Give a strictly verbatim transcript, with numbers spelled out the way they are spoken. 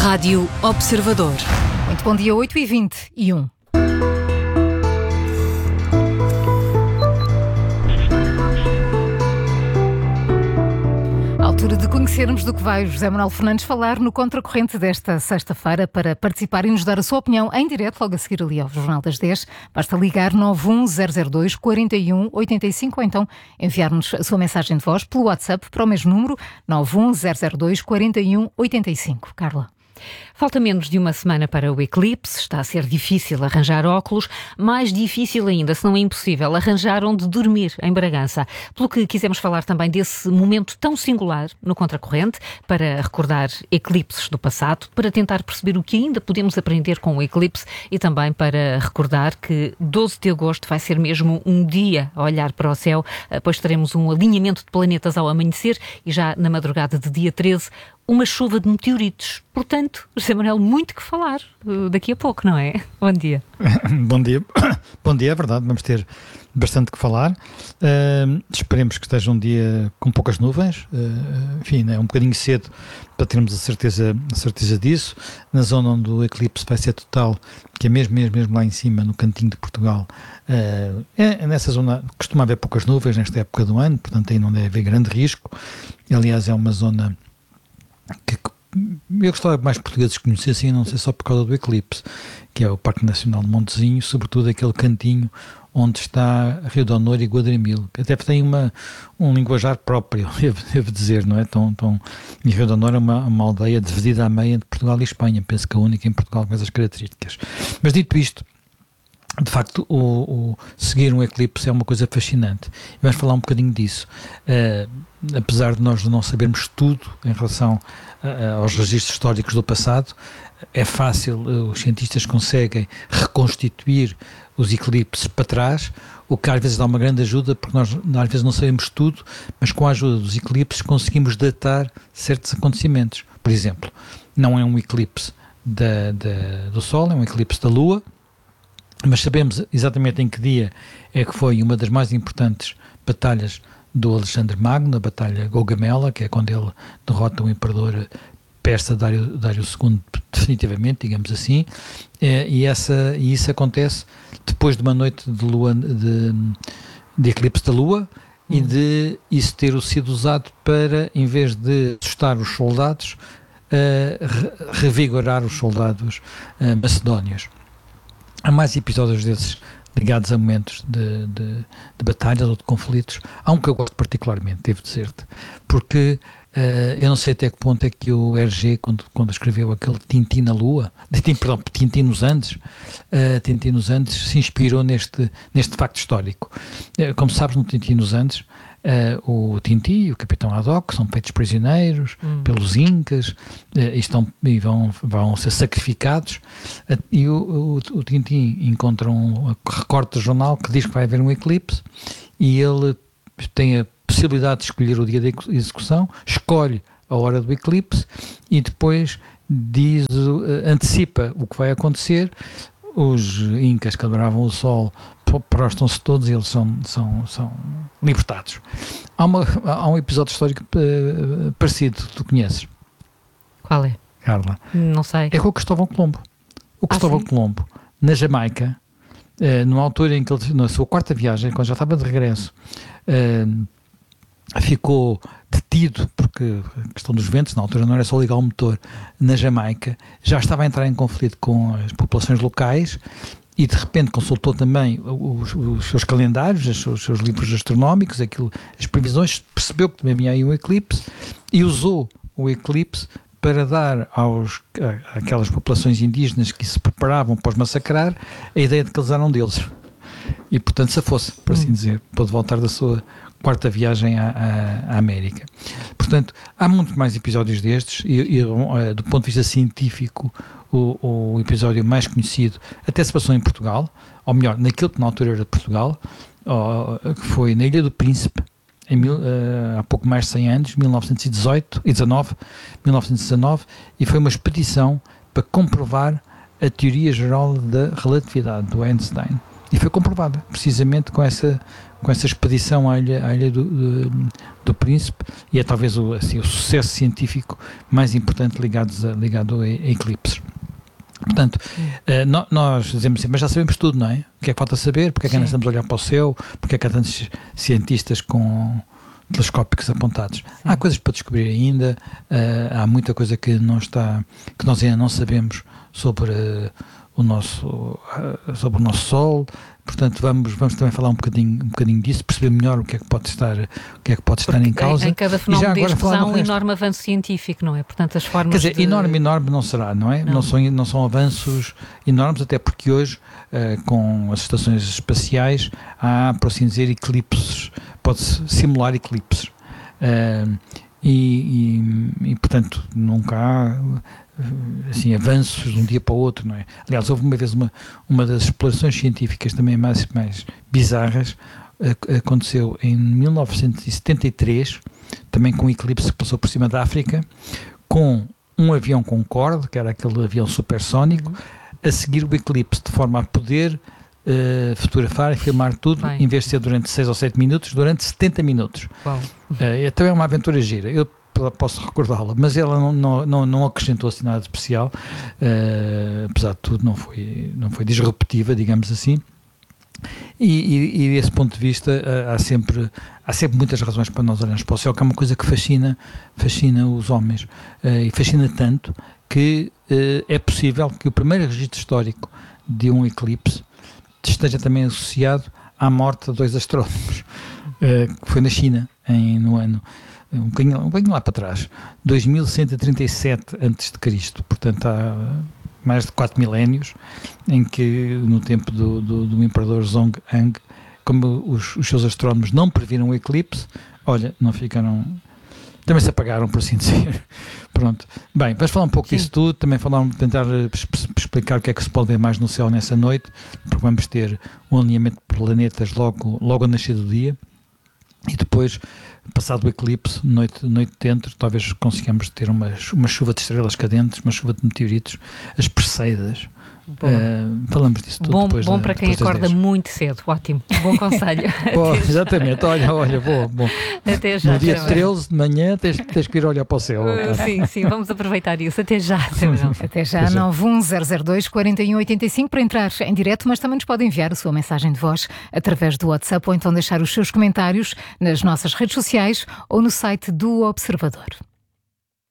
Rádio Observador. Muito bom dia, oito e vinte e um. Altura de conhecermos do que vai o José Manuel Fernandes falar no Contracorrente desta sexta-feira. Para participar e nos dar a sua opinião em direto, logo a seguir ali ao Jornal das dez, basta ligar nove um zero zero dois, quatro um oito cinco ou então enviar-nos a sua mensagem de voz pelo WhatsApp para o mesmo número, nove um zero zero dois, quatro um oito cinco. Carla. Falta menos de uma semana para o eclipse, está a ser difícil arranjar óculos, mais difícil ainda, se não é impossível, arranjar onde dormir em Bragança. Pelo que quisemos falar também desse momento tão singular no Contracorrente, para recordar eclipses do passado, para tentar perceber o que ainda podemos aprender com o eclipse e também para recordar que doze de agosto vai ser mesmo um dia a olhar para o céu, pois teremos um alinhamento de planetas ao amanhecer e já na madrugada de dia treze, uma chuva de meteoritos. Portanto, José Manuel, muito que falar uh, daqui a pouco, não é? Bom dia. Bom dia. Bom dia, é verdade, vamos ter bastante que falar. Uh, esperemos que esteja um dia com poucas nuvens. Uh, enfim, é um bocadinho cedo para termos a certeza, a certeza disso. Na zona onde o eclipse vai ser total, que é mesmo, mesmo, mesmo lá em cima, no cantinho de Portugal, uh, é, nessa zona costuma haver poucas nuvens nesta época do ano, portanto aí não deve haver grande risco. Aliás, é uma zona que eu gostava que mais portugueses conhecessem, não sei só por causa do eclipse, que é o Parque Nacional de Montezinho, sobretudo aquele cantinho onde está Rio de Honor e Guadramil, que até tem uma, um linguajar próprio, devo, devo dizer, não é? Tão, tão, e Rio de Honor é uma, uma aldeia dividida à meia entre Portugal e Espanha, penso que a única em Portugal com essas características. Mas dito isto, de facto, o, o seguir um eclipse é uma coisa fascinante. E vamos falar um bocadinho disso. Uh, apesar de nós não sabermos tudo em relação uh, aos registros históricos do passado, é fácil, uh, os cientistas conseguem reconstituir os eclipses para trás, o que às vezes dá uma grande ajuda, porque nós às vezes não sabemos tudo, mas com a ajuda dos eclipses conseguimos datar certos acontecimentos. Por exemplo, não é um eclipse da, da, do Sol, é um eclipse da Lua, mas sabemos exatamente em que dia é que foi uma das mais importantes batalhas do Alexandre Magno, a Batalha Gaugamela, que é quando ele derrota o imperador persa Dário, Dário segundo definitivamente, digamos assim, é, e, essa, e isso acontece depois de uma noite de, lua, de, de eclipse da Lua hum. e de isso ter sido usado para, em vez de assustar os soldados, uh, re, revigorar os soldados uh, macedónios. Há mais episódios desses ligados a momentos de, de, de batalhas ou de conflitos. Há um que eu gosto particularmente, devo dizer-te, porque uh, eu não sei até que ponto é que o Hergé, quando, quando escreveu aquele Tintin na Lua, perdão, Tintin nos Andes, uh, Tintin nos Andes se inspirou neste, neste facto histórico. Uh, como sabes, no Tintin nos Andes, Uh, o Tintin e o Capitão Haddock são feitos prisioneiros hum. pelos Incas uh, e, estão, e vão, vão ser sacrificados uh, e o, o, o Tintin encontra um recorte de jornal que diz que vai haver um eclipse e ele tem a possibilidade de escolher o dia de execução, escolhe a hora do eclipse e depois diz, uh, antecipa o que vai acontecer. Os Incas que adoravam o Sol prostam-se todos e eles são, são, são libertados. Há, uma, há um episódio histórico uh, parecido, tu conheces? Qual é? Carla? Não sei. É com o Cristóvão Colombo. O Cristóvão ah, Colombo, na Jamaica, uh, numa altura em que ele, na sua quarta viagem, quando já estava de regresso, uh, ficou detido, porque a questão dos ventos, na altura não era só ligar o motor, na Jamaica, já estava a entrar em conflito com as populações locais e de repente consultou também os, os seus calendários, os seus, os seus livros astronómicos, aquilo, as previsões, percebeu que também vinha aí um eclipse e usou o eclipse para dar aos, a, aquelas populações indígenas que se preparavam para os massacrar a ideia de que eles eram deuses. E portanto, se fosse, por assim dizer, pôde voltar da sua quarta viagem à, à, à América. Portanto, há muitos mais episódios destes e, e do ponto de vista científico, o, o episódio mais conhecido até se passou em Portugal, ou melhor, naquilo que na altura era de Portugal, ou, que foi na Ilha do Príncipe, em mil, uh, há pouco mais de cem anos, mil novecentos e dezoito, e dezanove, mil novecentos e dezanove, e foi uma expedição para comprovar a teoria geral da relatividade do Einstein. E foi comprovada, precisamente com essa, com essa expedição à ilha, à ilha do, do, do Príncipe, e é talvez o, assim, o sucesso científico mais importante ligado a, ligado a, a eclipses. Portanto, uh, no, nós dizemos assim, mas já sabemos tudo, não é? O que é que falta saber? Porque é que ainda estamos a olhar para o céu? Porque é que há tantos cientistas com telescópicos apontados? Sim. Há coisas para descobrir ainda, uh, há muita coisa que, não está, que nós ainda não sabemos sobre, uh, o, nosso, uh, sobre o nosso Sol. Portanto, vamos, vamos também falar um bocadinho, um bocadinho disso, perceber melhor o que é que pode estar, o que é que pode estar em causa. Em, em cada fenómeno destes há um enorme avanço científico, não é? Portanto, as formas Quer dizer, de... enorme, enorme não será, não é? Não, não, são, não são avanços enormes, até porque hoje, uh, com as estações espaciais, há, por assim dizer, eclipses, pode-se simular eclipses. Uh, e, e, e, portanto, nunca há... assim, avanços de um dia para o outro, não é? Aliás, houve uma vez uma, uma das explorações científicas também mais, mais bizarras, aconteceu em mil novecentos e setenta e três, também com um eclipse que passou por cima da África, com um avião Concorde, que era aquele avião supersónico, a seguir o eclipse, de forma a poder uh, fotografar e filmar tudo, Bem. em vez de ser durante seis ou sete minutos, durante setenta minutos. Uau. Uh, então é uma aventura gira. Eu posso recordá-la, mas ela não, não, não, não acrescentou assim nada de especial, uh, apesar de tudo não foi, não foi disruptiva, digamos assim, e, e, e desse ponto de vista uh, há, sempre, há sempre muitas razões para nós olharmos para o céu, que é uma coisa que fascina, fascina os homens, uh, e fascina tanto que uh, é possível que o primeiro registro histórico de um eclipse esteja também associado à morte de dois astrónomos, uh, que foi na China, em, no ano Um bocadinho, um bocadinho lá para trás, dois mil cento e trinta e sete antes de Cristo, portanto há mais de quatro milénios, em que no tempo do, do, do imperador Zhong-Ang, como os, os seus astrónomos não previram o eclipse, olha, não ficaram, também se apagaram, por assim dizer. Pronto. Bem, vamos falar um pouco Sim. disso tudo, também falar, tentar explicar o que é que se pode ver mais no céu nessa noite, porque vamos ter um alinhamento de planetas logo, logo a nascer do dia. E depois, passado o eclipse, noite, noite dentro, talvez consigamos ter uma, uma chuva de estrelas cadentes, uma chuva de meteoritos, as Perseidas. Uh, falamos disso tudo bom, depois. Bom da, para quem acorda muito cedo, ótimo, bom conselho. Bom, exatamente, olha, olha, bom, bom. Até já. No dia treze de manhã tens, tens que ir olhar para o céu. Uh, sim, sim, vamos aproveitar isso. Até já. Até, até já, nove um zero zero dois, quatro um oito cinco para entrar em direto, mas também nos pode enviar a sua mensagem de voz através do WhatsApp ou então deixar os seus comentários nas nossas redes sociais ou no site do Observador.